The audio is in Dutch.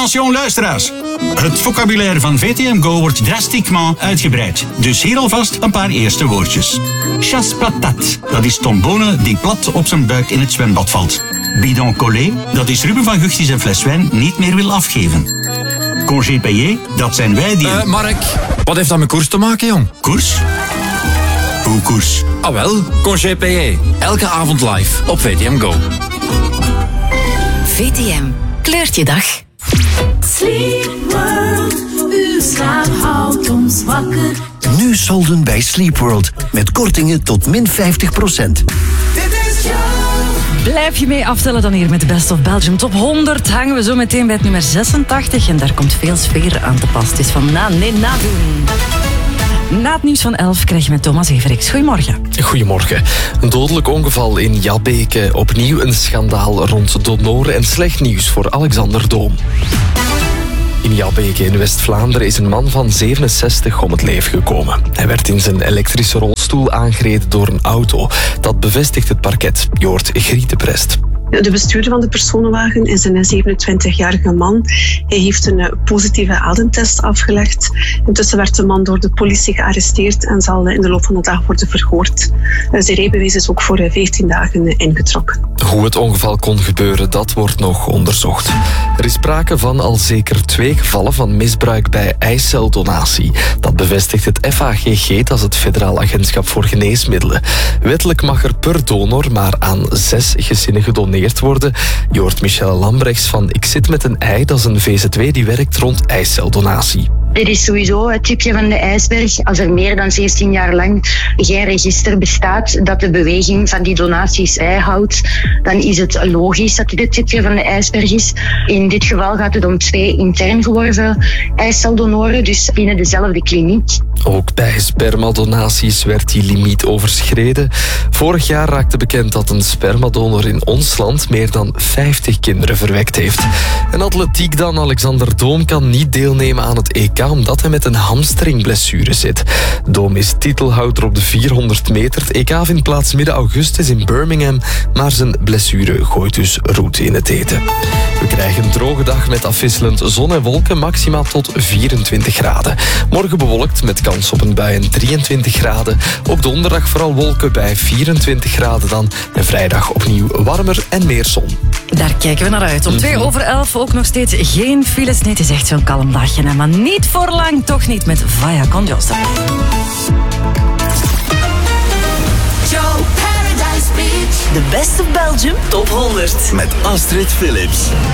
Attention luisteraars. Het vocabulaire van VTM Go wordt drastiquement uitgebreid. Dus hier alvast een paar eerste woordjes. Chasse patate, dat is Tombone die plat op zijn buik in het zwembad valt. Bidon collé, dat is Ruben van Gucht die zijn fles wijn niet meer wil afgeven. Congé payé, dat zijn wij die... Mark, wat heeft dat met koers te maken, jong? Koers? Hoe koers? Ah wel, Congé payé. Elke avond live op VTM Go. VTM kleurt je dag. Sleep World, uw slaap houdt ons wakker. Nu solden bij Sleep World met kortingen tot min 50%. Blijf je mee aftellen dan hier met de Best of Belgium Top 100. Hangen we zo meteen bij het nummer 86 en daar komt veel sfeer aan te pas. Het is van nadoen. Na het nieuws van 11 krijg je met Thomas Everix. Goedemorgen. Goedemorgen. Een dodelijk ongeval in Jabbeke. Opnieuw een schandaal rond donoren en slecht nieuws voor Alexander Doom. In Jabbeke in West-Vlaanderen is een man van 67 om het leven gekomen. Hij werd in zijn elektrische rolstoel aangereden door een auto. Dat bevestigt het parket. Je hoort Griet de Prest. De bestuurder van de personenwagen is een 27-jarige man. Hij heeft een positieve ademtest afgelegd. Intussen werd de man door de politie gearresteerd en zal in de loop van de dag worden verhoord. Zijn rijbewijs is ook voor 14 dagen ingetrokken. Hoe het ongeval kon gebeuren, dat wordt nog onderzocht. Er is sprake van al zeker 2 gevallen van misbruik bij eiceldonatie. Dat bevestigt het FAGG, dat is het Federaal Agentschap voor Geneesmiddelen. Wettelijk mag er per donor maar aan 6 gezinnen gedoneerd worden. Je hoort Michelle Lambrechts van Ik zit met een ei, dat is een VZW die werkt rond eiceldonatie. Dit is sowieso het tipje van de ijsberg. Als er meer dan 17 jaar lang geen register bestaat dat de beweging van die donaties bijhoudt, dan is het logisch dat dit het tipje van de ijsberg is. In dit geval gaat het om 2 intern geworven eiceldonoren, dus binnen dezelfde kliniek. Ook bij spermadonaties werd die limiet overschreden. Vorig jaar raakte bekend dat een spermadonor in ons land meer dan 50 kinderen verwekt heeft. En atletiek dan, Alexander Doom kan niet deelnemen aan het EK omdat hij met een hamstringblessure zit. Doom is titelhouder op de 400 meter. Het EK vindt plaats midden augustus in Birmingham, maar zijn blessure gooit dus roet in het eten. We krijgen een droge dag met afwisselend zon en wolken, maximaal tot 24 graden. Morgen bewolkt met kans op een bui en 23 graden. Ook donderdag vooral wolken bij 24 graden dan. En vrijdag opnieuw warmer en meer zon. Daar kijken we naar uit. Om 11:02 ook nog steeds geen files. Nee, het is echt zo'n kalm dagje. Maar niet voor lang, toch niet met Vaya con Dios. Joe Paradise Beach. De Best of Belgium Top 100. Met Astrid Philips.